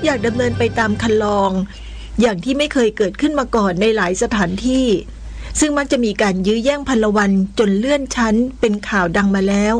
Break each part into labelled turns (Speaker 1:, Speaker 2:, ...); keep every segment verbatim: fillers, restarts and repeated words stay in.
Speaker 1: อยากดำเนินไปตามคันลองอย่างที่ไม่เคยเกิดขึ้นมาก่อนในหลายสถานที่ซึ่งมักจะมีการยื้อแย่งพลวันจนเลื่อนชั้นเป็นข่าวดังมาแล้ว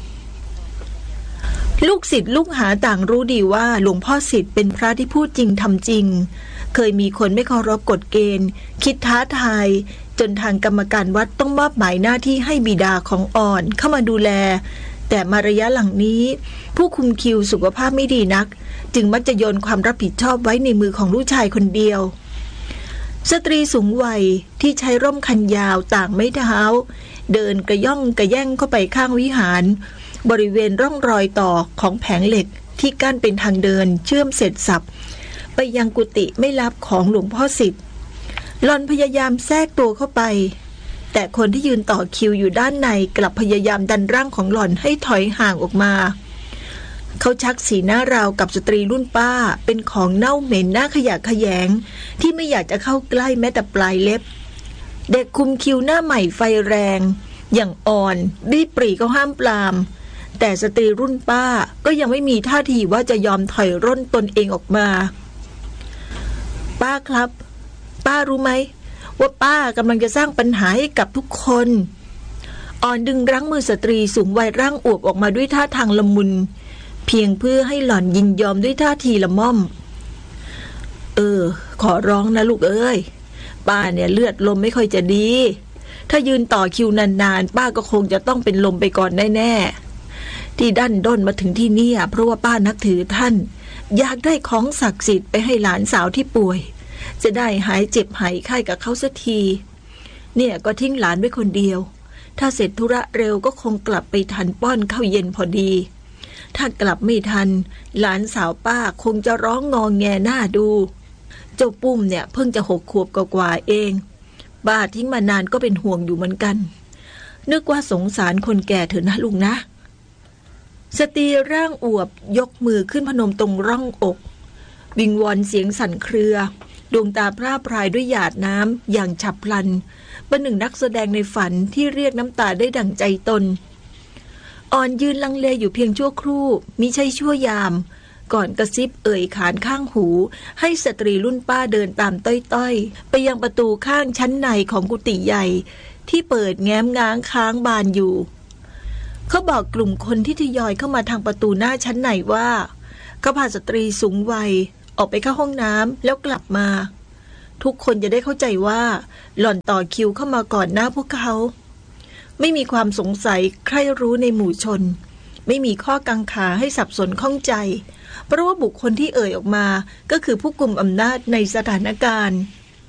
Speaker 1: ลูกศิษย์ลูกหาต่างรู้ดีว่าหลวงพ่อศิษย์เป็นพระที่พูดจริงทำจริงเคยมีคนไม่เคารพกฎเกณฑ์คิดท้าทายจนทางกรรมการวัดต้องมอบหมายหน้าที่ให้บิดาของอ่อนเข้ามาดูแลแต่มาระยะหลังนี้ผู้คุมคิวสุขภาพไม่ดีนักจึงมักจะโยนความรับผิดชอบไว้ในมือของลูกชายคนเดียวสตรีสูงวัยที่ใช้ร่มคันยาวต่างไม้เท้าเดินกระย่องกระแย่งเข้าไปข้างวิหารบริเวณร่องรอยต่อของแผงเหล็กที่กั้นเป็นทางเดินเชื่อมเสร็จสับไปยังกุฏิไม่ลับของหลวงพ่อศิษย์หล่อนพยายามแทรกตัวเข้าไปแต่คนที่ยืนต่อคิวอยู่ด้านในกลับพยายามดันร่างของหล่อนให้ถอยห่างออกมาเขาชักสีหน้าราวกับสตรีรุ่นป้าเป็นของเน่าเหม็นหน้าขยะแขยงที่ไม่อยากจะเข้าใกล้แม้แต่ปลายเล็บเด็กคุมคิวหน้าใหม่ไฟแรงอย่างอ่อนรีบปรีเข้าห้ามปรามแต่สตรีรุ่นป้าก็ยังไม่มีท่าทีว่าจะยอมถอยร่นตนเองออกมาป้าครับป้ารู้ไหมว่าป้ากำลังจะสร้างปัญหาให้กับทุกคนอ่อนดึงรั้งมือสตรีสูงวัยร่างอวบออกมาด้วยท่าทางละมุนเพียงเพื่อให้หล่อนยินยอมด้วยท่าทีละม่อมเออขอร้องนะลูกเอ้ยป้าเนี่ยเลือดลมไม่ค่อยจะดีถ้ายืนต่อคิวนานๆป้าก็คงจะต้องเป็นลมไปก่อนแน่ๆที่ดันด้นมาถึงที่นี่เพราะว่าป้านับถือท่านอยากได้ของศักดิ์สิทธิ์ไปให้หลานสาวที่ป่วยจะได้หายเจ็บหายไข้กับเขาสักทีเนี่ยก็ทิ้งหลานไว้คนเดียวถ้าเสร็จธุระเร็วก็คงกลับไปทันป้อนข้าวเย็นพอดีถ้ากลับไม่ทันหลานสาวป้าคงจะร้องงอแงหน้าดูเจ้าปุ้มเนี่ยเพิ่งจะหกขวบกว่าเองป้าทิ้งมานานก็เป็นห่วงอยู่เหมือนกันนึกว่าสงสารคนแก่เถอะนะลุงนะสตรีร่างอวบยกมือขึ้นพนมตรงร่องอกวิงวอนเสียงสั่นเครือดวงตาพร่าพรายด้วยหยาดน้ำอย่างฉับพลันเป็นหนึ่งนักแสดงในฝันที่เรียกน้ำตาได้ดั่งใจตนอ่อนยืนลังเลอยู่เพียงชั่วครู่มิใช่ชั่วยามก่อนกระซิบเอ่ยขานข้างหูให้สตรีรุ่นป้าเดินตามต้อยๆไปยังประตูข้างชั้นในของกุฏิใหญ่ที่เปิดแง้มง้างค้างบานอยู่เขาบอกกลุ่มคนที่ทยอยเข้ามาทางประตูหน้าชั้นในว่าเขาพาสตรีสูงวัยออกไปเข้าห้องน้ำแล้วกลับมาทุกคนจะได้เข้าใจว่าหล่อนต่อคิวเข้ามาก่อนหน้าพวกเขาไม่มีความสงสัยใครรู้ในหมู่ชนไม่มีข้อกังขาให้สับสนข้องใจเพราะว่าบุคคลที่เอ่ยออกมาก็คือผู้กุมอำนาจในสถานการณ์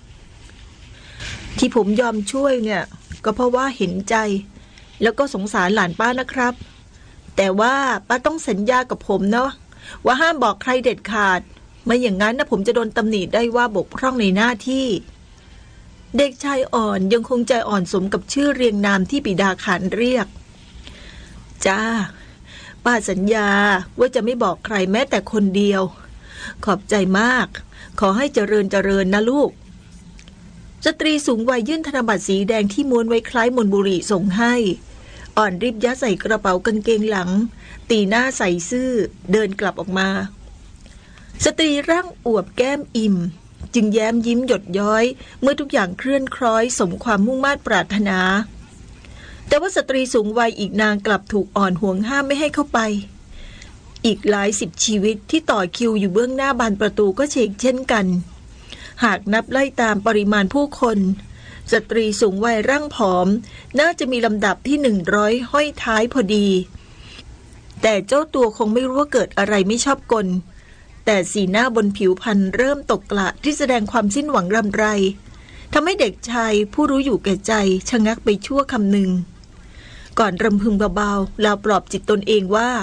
Speaker 1: ที่ผมยอมช่วยเนี่ยก็เพราะว่าเห็นใจแล้วก็สงสารหลานป้านะครับแต่ว่าป้าต้องสัญญากับผมนะว่าห้ามบอกใครเด็ดขาดไม่อย่างนั้นนะผมจะโดนตำหนิได้ว่าบกพร่องในหน้าที่เด็กชายอ่อนยังคงใจอ่อนสมกับชื่อเรียงนามที่บิดาขานเรียกจ้าป้าสัญญาว่าจะไม่บอกใครแม้แต่คนเดียวขอบใจมากขอให้เจริญเจริญนะลูกสตรีสูงวัยยื่นธนบัตรสีแดงที่ม้วนไว้คล้ายมนบุหรี่ส่งให้อ่อนรีบยัดใส่กระเป๋ากางเกงหลังตีหน้าใส่ซื่อเดินกลับออกมาสตรีร่างอวบแก้มอิ่มจึงแย้มยิ้มหยดย้อยเมื่อทุกอย่างเคลื่อนคล้อยสมความมุ่งมา่ปรารถนาแต่ว่าสตรีสูงวัยอีกนางกลับถูกอ่อนห่วงห้ามไม่ให้เข้าไปอีกหลายสิบชีวิตที่ต่อคิวอยู่เบื้องหน้าบานประตูก็เชกเช่นกันหากนับไล่ตามปริมาณผู้คนสตรีสูงวัยร่างผอมน่าจะมีลำดับที่หนึ่งร้อยห้อยท้ายพอดีแต่เจ้าตัวคงไม่รู้ว่าเกิดอะไรไม่ชอบกลแต่สีหน้าบนผิวพรรณเริ่มตกกระที่แสดงความสิ้นหวังรำไรทำให้เด็กชายผู้รู้อยู่แก่ใจชะงักไปชั่วคำหนึ่งก่อนรำพึงเบาๆแล้วปลอบจิตตนเองว่า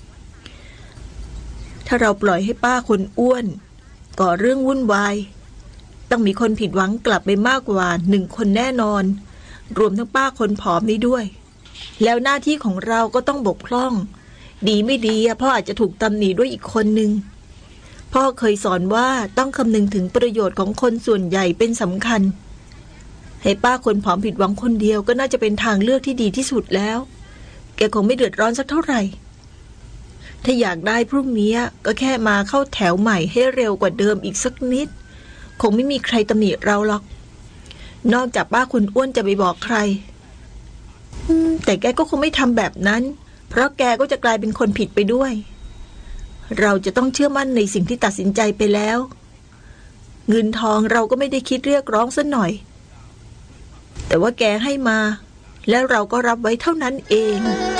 Speaker 1: ถ้าเราปล่อยให้ป้าคนอ้วนก่อเรื่องวุ่นวายต้องมีคนผิดหวังกลับไปมากกว่าหนึ่งคนแน่นอนรวมทั้งป้าคนผอมนี้ด้วยแล้วหน้าที่ของเราก็ต้องบกพร่องดีไม่ดีพ่ออาจจะถูกตำหนิด้วยอีกคนนึงพ่อเคยสอนว่าต้องคำนึงถึงประโยชน์ของคนส่วนใหญ่เป็นสำคัญให้ป้าคนผอมผิดหวังคนเดียวก็น่าจะเป็นทางเลือกที่ดีที่สุดแล้วแกคงไม่เดือดร้อนสักเท่าไหร่ถ้าอยากได้พรุ่งนี้ก็แค่มาเข้าแถวใหม่ให้เร็วกว่าเดิมอีกสักนิดคงไม่มีใครตำหนิเราหรอกนอกจากป้าคุณอ้วนจะไปบอกใครแต่แกก็คงไม่ทำแบบนั้นเพราะแกก็จะกลายเป็นคนผิดไปด้วยเราจะต้องเชื่อมั่นในสิ่งที่ตัดสินใจไปแล้วเงินทองเราก็ไม่ได้คิดเรียกร้องซะหน่อยแต่ว่าแกให้มาแล้วเราก็รับไว้เท่านั้นเอง